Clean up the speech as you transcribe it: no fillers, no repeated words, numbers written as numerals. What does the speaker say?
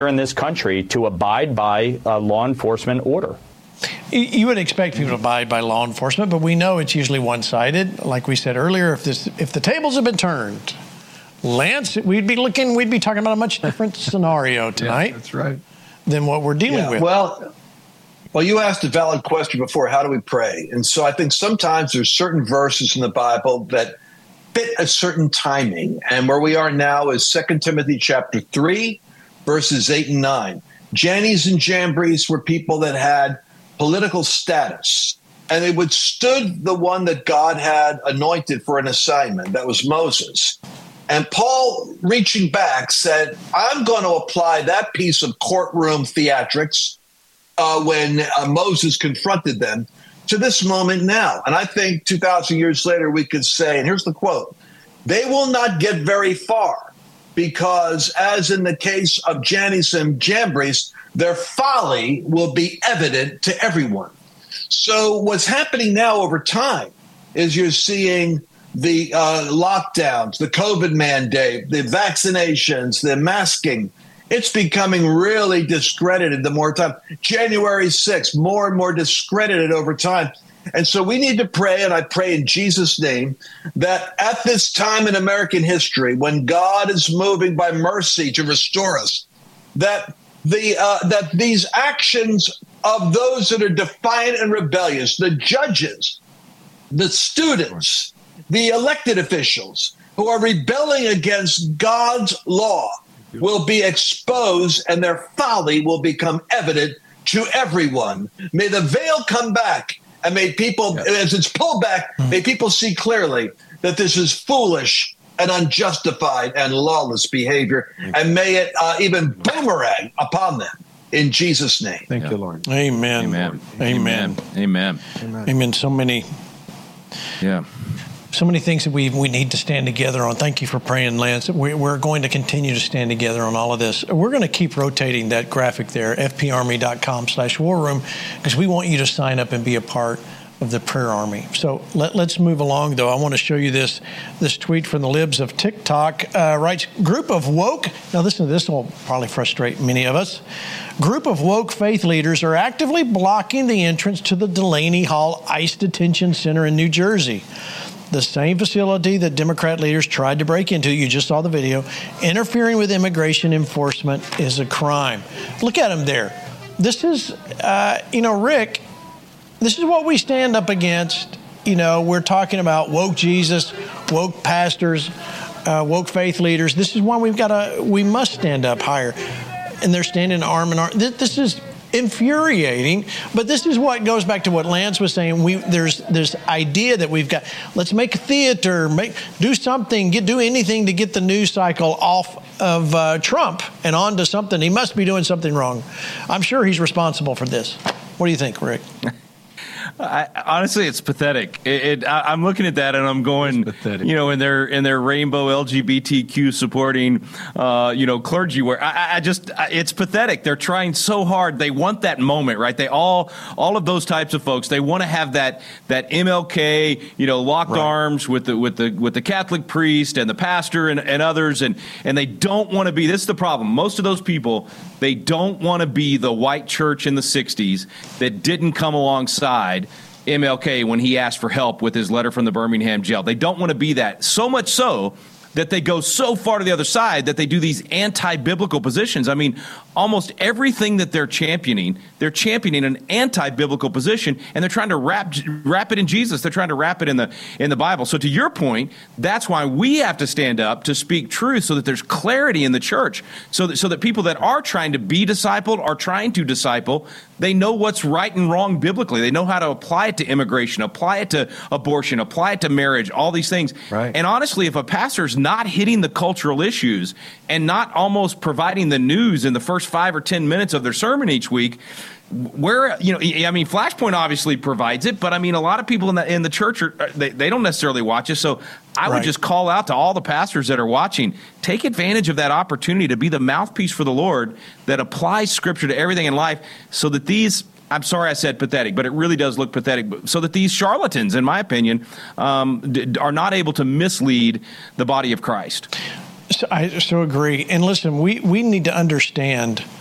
in this country to abide by law enforcement order. You would expect people to abide by law enforcement, but we know it's usually one-sided. Like we said earlier, if the tables have been turned, Lance, we'd be talking about a much different scenario tonight. Yeah, that's right. Than what we're dealing with. Well, you asked a valid question before. How do we pray? And so I think sometimes there's certain verses in the Bible that fit a certain timing. And where we are now is 2 Timothy chapter 3, verses 8 and 9. Jannes and Jambres were people that had political status, and they withstood the one that God had anointed for an assignment. That was Moses. And Paul, reaching back, said, I'm going to apply that piece of courtroom theatrics when Moses confronted them to this moment now. And I think 2,000 years later, we could say, and here's the quote, they will not get very far because, as in the case of Jannes and Jambres, their folly will be evident to everyone. So what's happening now over time is you're seeing the lockdowns, the COVID mandate, the vaccinations, the masking. It's becoming really discredited the more time. January 6th, more and more discredited over time. And so we need to pray, and I pray in Jesus' name, that at this time in American history, when God is moving by mercy to restore us, that these actions of those that are defiant and rebellious, the judges, the students, the elected officials who are rebelling against God's law will be exposed, and their folly will become evident to everyone. May the veil come back, and may people, as it's pulled back, may people see clearly that this is foolish and unjustified and lawless behavior, and may it even boomerang upon them in Jesus' name. Thank you, Lord. Amen. Amen. Amen. Amen. Amen. Amen. So many things that we need to stand together on. Thank you for praying, Lance. We're going to continue to stand together on all of this. We're going to keep rotating that graphic there, fparmy.com/war room, because we want you to sign up and be a part of the prayer army. So let's move along, though. I want to show you this tweet from the libs of TikTok. Writes, group of woke, now listen to this, will probably frustrate many of us. Group of woke faith leaders are actively blocking the entrance to the Delaney Hall ICE Detention Center in New Jersey. The same facility that Democrat leaders tried to break into, you just saw the video. Interfering with immigration enforcement is a crime. Look at him there. This is, Rick, this is what we stand up against. We're talking about woke Jesus, woke pastors, woke faith leaders. This is why we must stand up higher. And they're standing arm in arm. This is infuriating, but this is what goes back to what Lance was saying. There's this idea that we've got, let's make theater, do something, do anything to get the news cycle off of Trump and onto something. He must be doing something wrong. I'm sure he's responsible for this. What do you think, Rick? Honestly, it's pathetic. I'm looking at that and I'm going, in their rainbow LGBTQ supporting, clergy wear. It's pathetic. They're trying so hard. They want that moment, right? They all of those types of folks. They want to have that MLK, locked arms with the Catholic priest and the pastor and others, and they don't want to be. This is the problem. Most of those people, they don't want to be the white church in the 60s that didn't come alongside MLK when he asked for help with his letter from the Birmingham jail. They don't want to be that. So much so that they go so far to the other side that they do these anti-biblical positions. I mean, almost everything that they're championing an anti-biblical position, and they're trying to wrap it in Jesus. They're trying to wrap it in the Bible. So to your point, that's why we have to stand up to speak truth so that there's clarity in the church, so that people that are trying to be discipled are trying to disciple. They know what's right and wrong biblically. They know how to apply it to immigration, apply it to abortion, apply it to marriage, all these things. Right. And honestly, if a pastor's not hitting the cultural issues and not almost providing the news in the first 5 or 10 minutes of their sermon each week, Flashpoint obviously provides it, but a lot of people in the church they don't necessarily watch it. So I would just call out to all the pastors that are watching, take advantage of that opportunity to be the mouthpiece for the Lord that applies Scripture to everything in life, so that these, I'm sorry I said pathetic, but it really does look pathetic, so that these charlatans, in my opinion, are not able to mislead the body of Christ. I so agree. And listen, we need to understand